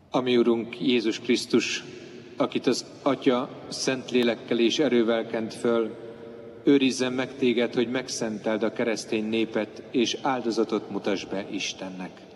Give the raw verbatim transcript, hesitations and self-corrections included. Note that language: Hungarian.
Ami Urunk Jézus Krisztus, akit az Atya szent lélekkel és erővel kent föl, őrizzen meg téged, hogy megszenteld a keresztény népet, és áldozatot mutass be Istennek.